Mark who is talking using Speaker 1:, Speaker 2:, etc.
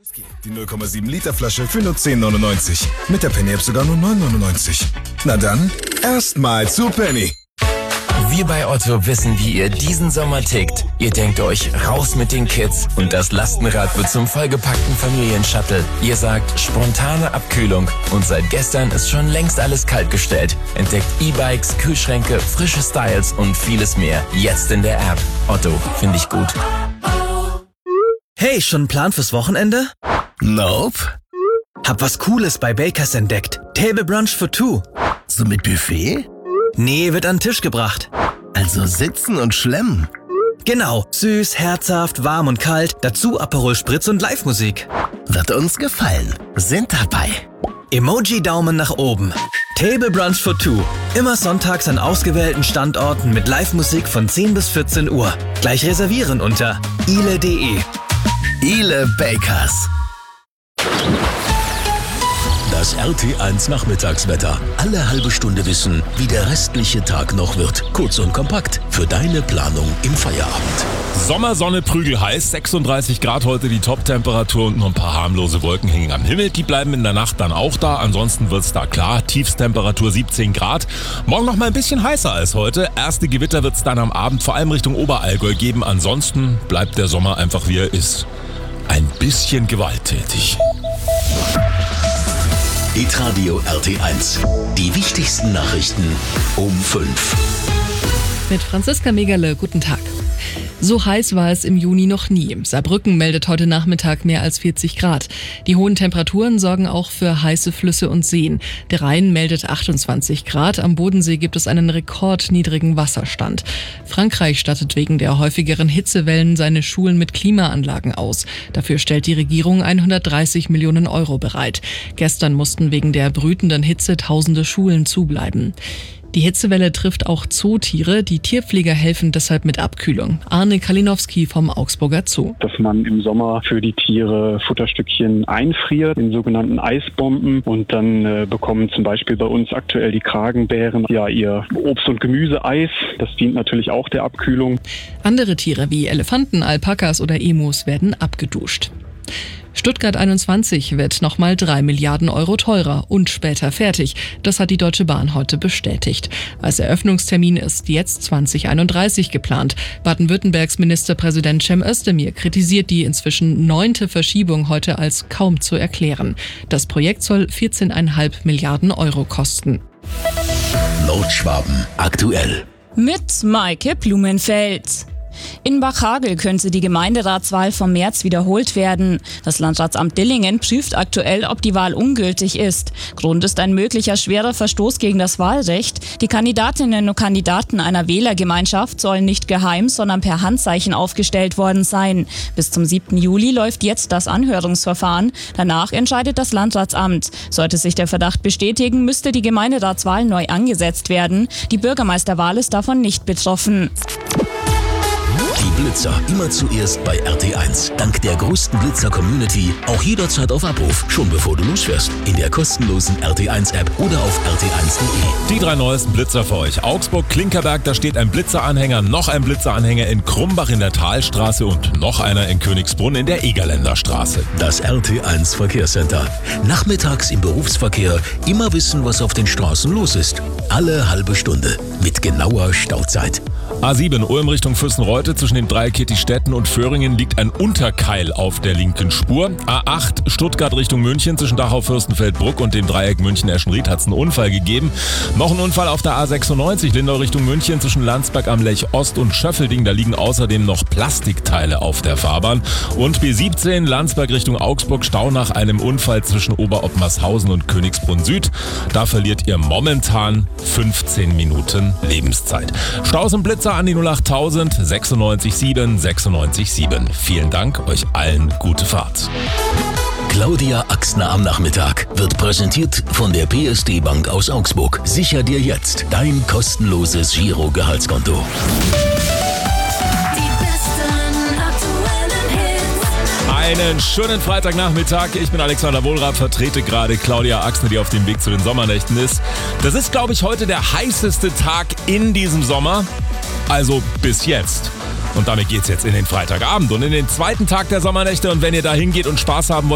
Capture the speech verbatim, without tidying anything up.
Speaker 1: Die null Komma sieben Liter Flasche für nur zehn neunundneunzig. Mit der Penny App sogar nur neun neunundneunzig. Na dann, erstmal zu Penny.
Speaker 2: Wir bei Otto wissen, wie ihr diesen Sommer tickt. Ihr denkt euch, raus mit den Kids und das Lastenrad wird zum vollgepackten Familienshuttle. Ihr sagt, spontane Abkühlung und seit gestern ist schon längst alles kaltgestellt. Entdeckt E-Bikes, Kühlschränke, frische Styles und vieles mehr. Jetzt in der App. Otto, finde ich gut.
Speaker 3: Hey, schon ein Plan fürs Wochenende?
Speaker 4: Nope.
Speaker 3: Hab was Cooles bei Bakers entdeckt. Table Brunch for two.
Speaker 4: So mit Buffet?
Speaker 3: Nee, wird an den Tisch gebracht.
Speaker 4: Also sitzen und schlemmen.
Speaker 3: Genau, süß, herzhaft, warm und kalt, dazu Aperol Spritz und Live-Musik.
Speaker 4: Wird uns gefallen. Sind dabei.
Speaker 3: Emoji-Daumen nach oben. Table Brunch for two. Immer sonntags an ausgewählten Standorten mit Live-Musik von zehn bis vierzehn Uhr. Gleich reservieren unter ile punkt de.
Speaker 4: Ile Bakers.
Speaker 5: Das R T eins Nachmittagswetter. Alle halbe Stunde wissen, wie der restliche Tag noch wird. Kurz und kompakt für deine Planung im Feierabend.
Speaker 6: Sommersonne, prügelheiß, sechsunddreißig Grad heute die Top-Temperatur und nur ein paar harmlose Wolken hängen am Himmel. Die bleiben in der Nacht dann auch da, ansonsten wird's da klar. Tiefstemperatur siebzehn Grad. Morgen noch mal ein bisschen heißer als heute. Erste Gewitter wird's dann am Abend vor allem Richtung Oberallgäu geben. Ansonsten bleibt der Sommer einfach wie er ist. Ein bisschen gewalttätig.
Speaker 5: Hitradio R T eins. Die wichtigsten Nachrichten um fünf.
Speaker 7: Mit Franziska Megerle, guten Tag. So heiß war es im Juni noch nie. Saarbrücken meldet heute Nachmittag mehr als vierzig Grad. Die hohen Temperaturen sorgen auch für heiße Flüsse und Seen. Der Rhein meldet achtundzwanzig Grad. Am Bodensee gibt es einen rekordniedrigen Wasserstand. Frankreich stattet wegen der häufigeren Hitzewellen seine Schulen mit Klimaanlagen aus. Dafür stellt die Regierung hundertdreißig Millionen Euro bereit. Gestern mussten wegen der brütenden Hitze tausende Schulen zubleiben. Die Hitzewelle trifft auch Zootiere. Die Tierpfleger helfen deshalb mit Abkühlung. Arne Kalinowski vom Augsburger Zoo.
Speaker 8: Dass man im Sommer für die Tiere Futterstückchen einfriert in sogenannten Eisbomben und dann äh, bekommen zum Beispiel bei uns aktuell die Kragenbären ja ihr Obst- und Gemüseeis. Das dient natürlich auch der Abkühlung.
Speaker 7: Andere Tiere wie Elefanten, Alpakas oder Emus werden abgeduscht. Stuttgart einundzwanzig wird nochmal drei Milliarden Euro teurer und später fertig. Das hat die Deutsche Bahn heute bestätigt. Als Eröffnungstermin ist jetzt zwanzig einunddreißig geplant. Baden-Württembergs Ministerpräsident Cem Özdemir kritisiert die inzwischen neunte Verschiebung heute als kaum zu erklären. Das Projekt soll vierzehn Komma fünf Milliarden Euro kosten.
Speaker 5: Nordschwaben aktuell.
Speaker 9: Mit Maike Blumenfeld. In Bachhagel könnte die Gemeinderatswahl vom März wiederholt werden. Das Landratsamt Dillingen prüft aktuell, ob die Wahl ungültig ist. Grund ist ein möglicher schwerer Verstoß gegen das Wahlrecht. Die Kandidatinnen und Kandidaten einer Wählergemeinschaft sollen nicht geheim, sondern per Handzeichen aufgestellt worden sein. Bis zum siebten Juli läuft jetzt das Anhörungsverfahren. Danach entscheidet das Landratsamt. Sollte sich der Verdacht bestätigen, müsste die Gemeinderatswahl neu angesetzt werden. Die Bürgermeisterwahl ist davon nicht betroffen.
Speaker 5: Die Blitzer immer zuerst bei R T eins. Dank der größten Blitzer-Community auch jederzeit auf Abruf, schon bevor du losfährst. In der kostenlosen R T eins App oder auf r t eins punkt de.
Speaker 6: Die drei neuesten Blitzer für euch. Augsburg, Klinkerberg, da steht ein Blitzeranhänger, noch ein Blitzeranhänger in Krumbach in der Talstraße und noch einer in Königsbrunn in der Egerländer Straße.
Speaker 5: Das R T eins Verkehrscenter. Nachmittags im Berufsverkehr immer wissen, was auf den Straßen los ist. Alle halbe Stunde mit genauer Stauzeit.
Speaker 6: A sieben Ulm Richtung Füssenreute zwischen dem Dreieck Kittistetten und Föhringen liegt ein Unterkeil auf der linken Spur. A acht Stuttgart Richtung München zwischen Dachau-Fürstenfeldbruck und dem Dreieck München-Eschenried hat es einen Unfall gegeben. Noch ein Unfall auf der A sechsundneunzig Lindau Richtung München zwischen Landsberg am Lech Ost und Schöffelding. Da liegen außerdem noch Plastikteile auf der Fahrbahn. Und B siebzehn Landsberg Richtung Augsburg Stau nach einem Unfall zwischen Oberottmarshausen und Königsbrunn Süd. Da verliert ihr momentan fünfzehn Minuten Lebenszeit. Staus und Blitzer an die null acht tausend sechsundneunzig sieben sechsundneunzig sieben. Vielen Dank, euch allen gute Fahrt.
Speaker 5: Claudia Axner am Nachmittag wird präsentiert von der P S D Bank aus Augsburg. Sicher dir jetzt dein kostenloses Giro-Gehaltskonto.
Speaker 6: Einen schönen Freitagnachmittag. Ich bin Alexander Wohlrath, vertrete gerade Claudia Axner, die auf dem Weg zu den Sommernächten ist. Das ist, glaube ich, heute der heißeste Tag in diesem Sommer. Also bis jetzt. Und damit geht's jetzt in den Freitagabend und in den zweiten Tag der Sommernächte. Und wenn ihr da hingeht und Spaß haben wollt,